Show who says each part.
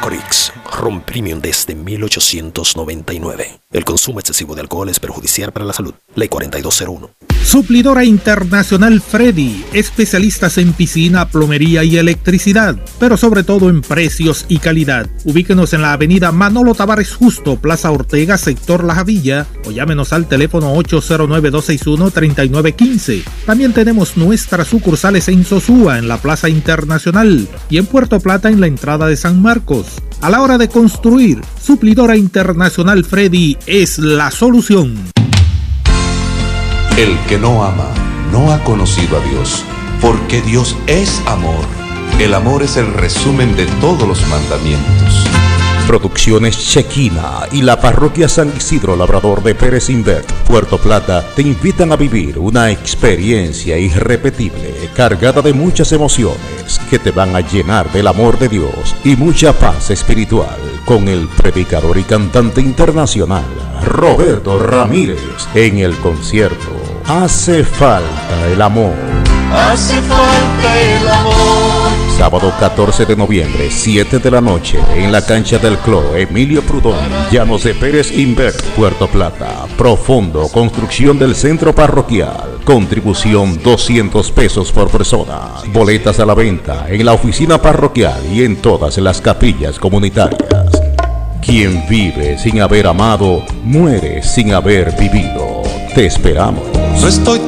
Speaker 1: Licorice, ron premium desde 1899. El consumo excesivo de alcohol es perjudicial para la salud. Ley 4201.
Speaker 2: Suplidora Internacional Freddy, especialistas en piscina, plomería y electricidad, pero sobre todo en precios y calidad. Ubíquenos en la avenida Manolo Tavares Justo, Plaza Ortega, sector La Javilla, o llámenos al teléfono 809-261-3915. También tenemos nuestras sucursales en Sosúa, en la Plaza Internacional, y en Puerto Plata, en la entrada de San Marcos. A la hora de construir, Suplidora Internacional Freddy es la solución.
Speaker 3: El que no ama, no ha conocido a Dios, porque Dios es amor. El amor es el resumen de todos los mandamientos.
Speaker 4: Producciones Chequina y la Parroquia San Isidro Labrador de Pérez Invert, Puerto Plata, te invitan a vivir una experiencia irrepetible, cargada de muchas emociones que te van a llenar del amor de Dios y mucha paz espiritual, con el predicador y cantante internacional Roberto Ramírez en el concierto Hace falta el amor.
Speaker 5: Hace falta el amor.
Speaker 4: Sábado 14 de noviembre, 7 de la noche, en la cancha del Club Emilio Prudón, Llanos de Pérez Invert, Puerto Plata. Profundo, construcción del centro parroquial. Contribución $200 por persona. Boletas a la venta en la oficina parroquial y en todas las capillas comunitarias. Quien vive sin haber amado, muere sin haber vivido. Te esperamos.
Speaker 3: No estoy